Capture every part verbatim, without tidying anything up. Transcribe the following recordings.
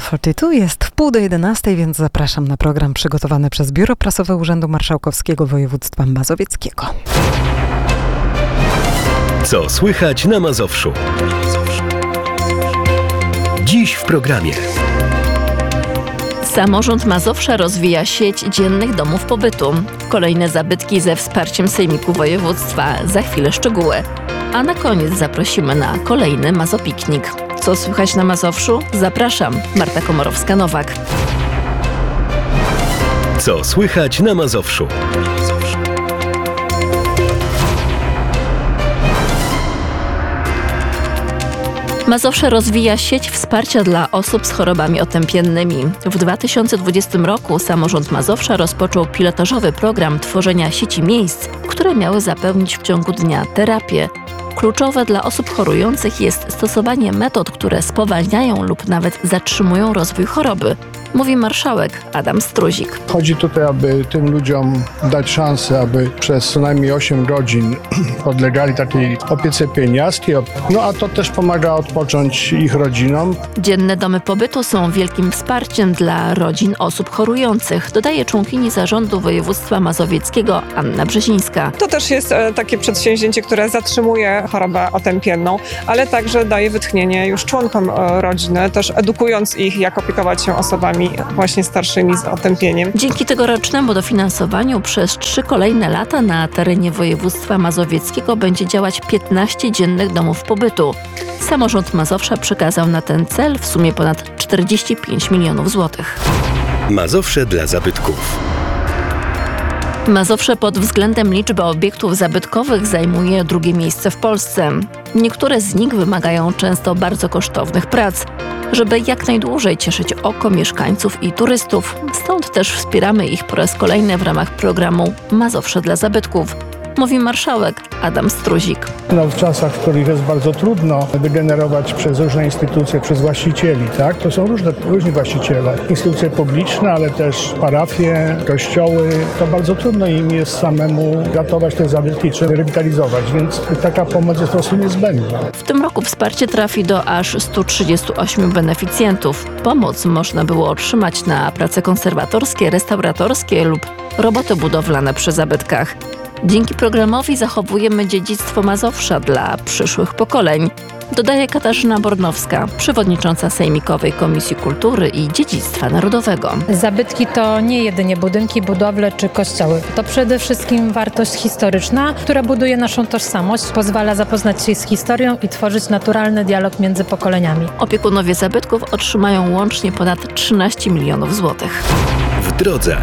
czterdzieści dwa jest w pół do jedenastej, więc zapraszam na program przygotowany przez Biuro Prasowe Urzędu Marszałkowskiego Województwa Mazowieckiego. Co słychać na Mazowszu? Dziś w programie. Samorząd Mazowsza rozwija sieć dziennych domów pobytu. Kolejne zabytki ze wsparciem Sejmiku Województwa. Za chwilę szczegóły. A na koniec zaprosimy na kolejny Mazopiknik. Co słychać na Mazowszu? Zapraszam, Marta Komorowska-Nowak. Co słychać na Mazowszu? Mazowsze rozwija sieć wsparcia dla osób z chorobami otępiennymi. W dwa tysiące dwudziestym roku samorząd Mazowsza rozpoczął pilotażowy program tworzenia sieci miejsc, które miały zapewnić w ciągu dnia terapię. Kluczowe dla osób chorujących jest stosowanie metod, które spowalniają lub nawet zatrzymują rozwój choroby, mówi marszałek Adam Struzik. Chodzi tutaj, aby tym ludziom dać szansę, aby przez co najmniej osiem godzin podlegali takiej opiece pielęgniarskiej, no a to też pomaga odpocząć ich rodzinom. Dzienne domy pobytu są wielkim wsparciem dla rodzin osób chorujących, dodaje członkini zarządu województwa mazowieckiego Anna Brzezińska. To też jest takie przedsięwzięcie, które zatrzymuje chorobę otępienną, ale także daje wytchnienie już członkom rodziny, też edukując ich, jak opiekować się osobami właśnie starszymi z otępieniem. Dzięki tegorocznemu dofinansowaniu przez trzy kolejne lata na terenie województwa mazowieckiego będzie działać piętnaście dziennych domów pobytu. Samorząd Mazowsza przekazał na ten cel w sumie ponad czterdzieści pięć milionów złotych. Mazowsze dla zabytków. Mazowsze pod względem liczby obiektów zabytkowych zajmuje drugie miejsce w Polsce. Niektóre z nich wymagają często bardzo kosztownych prac, żeby jak najdłużej cieszyć oko mieszkańców i turystów. Stąd też wspieramy ich po raz kolejny w ramach programu Mazowsze dla zabytków, mówi marszałek Adam Struzik. No, w czasach, w których jest bardzo trudno wygenerować przez różne instytucje, przez właścicieli, tak? To są różne, różni właściciele. Instytucje publiczne, ale też parafie, kościoły. To bardzo trudno im jest samemu ratować te zabytki czy rewitalizować, więc taka pomoc jest po prostu niezbędna. W tym roku wsparcie trafi do aż stu trzydziestu ośmiu beneficjentów. Pomoc można było otrzymać na prace konserwatorskie, restauratorskie lub roboty budowlane przy zabytkach. Dzięki programowi zachowujemy dziedzictwo Mazowsza dla przyszłych pokoleń, dodaje Katarzyna Bornowska, przewodnicząca Sejmikowej Komisji Kultury i Dziedzictwa Narodowego. Zabytki to nie jedynie budynki, budowle czy kościoły. To przede wszystkim wartość historyczna, która buduje naszą tożsamość, pozwala zapoznać się z historią i tworzyć naturalny dialog między pokoleniami. Opiekunowie zabytków otrzymają łącznie ponad trzynaście milionów złotych. W drodze.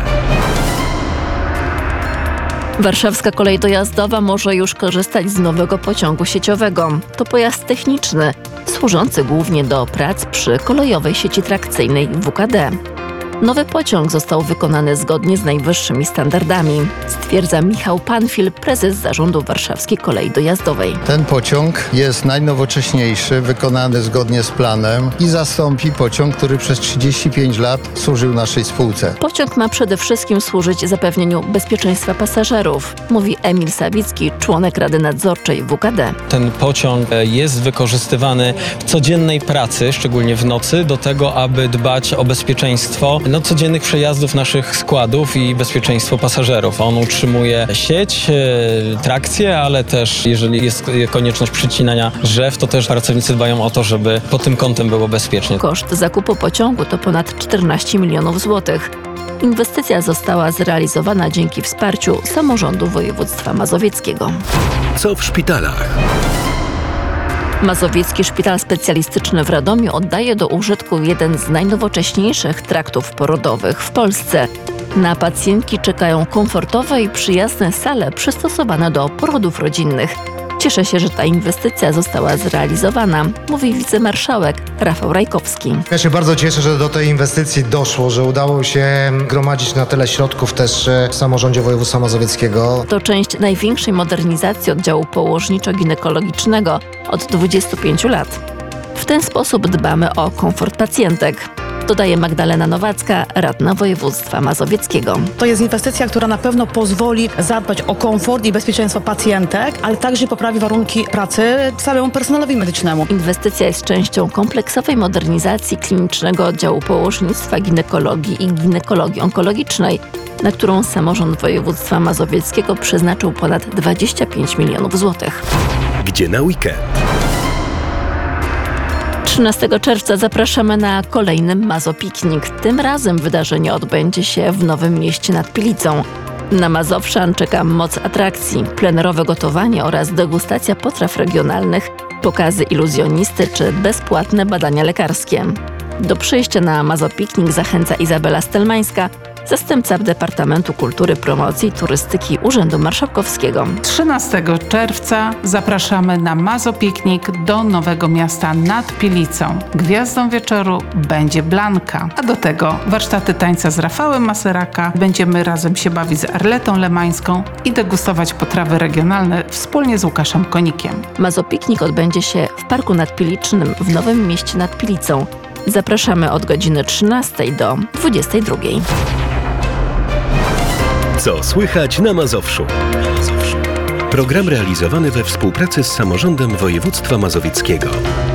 Warszawska Kolej Dojazdowa może już korzystać z nowego pociągu sieciowego. To pojazd techniczny, służący głównie do prac przy kolejowej sieci trakcyjnej W K D. Nowy pociąg został wykonany zgodnie z najwyższymi standardami, stwierdza Michał Panfil, prezes zarządu Warszawskiej Kolei Dojazdowej. Ten pociąg jest najnowocześniejszy, wykonany zgodnie z planem i zastąpi pociąg, który przez trzydzieści pięć lat służył naszej spółce. Pociąg ma przede wszystkim służyć zapewnieniu bezpieczeństwa pasażerów, mówi Emil Sawicki, członek Rady Nadzorczej W K D. Ten pociąg jest wykorzystywany w codziennej pracy, szczególnie w nocy, do tego, aby dbać o bezpieczeństwo no, codziennych przejazdów naszych składów i bezpieczeństwo pasażerów. On utrzymuje sieć, e, trakcję, ale też jeżeli jest konieczność przycinania drzew, to też pracownicy dbają o to, żeby pod tym kątem było bezpiecznie. Koszt zakupu pociągu to ponad czternaście milionów złotych. Inwestycja została zrealizowana dzięki wsparciu samorządu województwa mazowieckiego. Co w szpitalach? Mazowiecki Szpital Specjalistyczny w Radomiu oddaje do użytku jeden z najnowocześniejszych traktów porodowych w Polsce. Na pacjentki czekają komfortowe i przyjazne sale przystosowane do porodów rodzinnych. Cieszę się, że ta inwestycja została zrealizowana, mówi wicemarszałek Rafał Rajkowski. Ja się bardzo cieszę, że do tej inwestycji doszło, że udało się gromadzić na tyle środków też w samorządzie województwa mazowieckiego. To część największej modernizacji oddziału położniczo-ginekologicznego od dwudziestu pięciu lat. W ten sposób dbamy o komfort pacjentek. dodaje Magdalena Nowacka, radna województwa mazowieckiego. To jest inwestycja, która na pewno pozwoli zadbać o komfort i bezpieczeństwo pacjentek, ale także poprawi warunki pracy całemu personelowi medycznemu. Inwestycja jest częścią kompleksowej modernizacji klinicznego oddziału położnictwa, ginekologii i ginekologii onkologicznej, na którą samorząd województwa mazowieckiego przeznaczył ponad dwadzieścia pięć milionów złotych. Gdzie na weekend? trzynastego czerwca zapraszamy na kolejny Mazopiknik. Tym razem wydarzenie odbędzie się w Nowym Mieście nad Pilicą. Na Mazowszan czeka moc atrakcji, plenerowe gotowanie oraz degustacja potraw regionalnych, pokazy iluzjonisty czy bezpłatne badania lekarskie. Do przyjścia na Mazopiknik zachęca Izabela Stelmańska, zastępca Departamentu Kultury, Promocji i Turystyki Urzędu Marszałkowskiego. trzynastego czerwca zapraszamy na Mazopiknik do Nowego Miasta nad Pilicą. Gwiazdą wieczoru będzie Blanka, a do tego warsztaty tańca z Rafałem Maseraka. Będziemy razem się bawić z Arletą Lemańską i degustować potrawy regionalne wspólnie z Łukaszem Konikiem. Mazopiknik odbędzie się w Parku Nadpilicznym w Nowym Mieście nad Pilicą. Zapraszamy od godziny trzynastej do dwudziestej drugiej. Co słychać na Mazowszu? Program realizowany we współpracy z samorządem województwa mazowieckiego.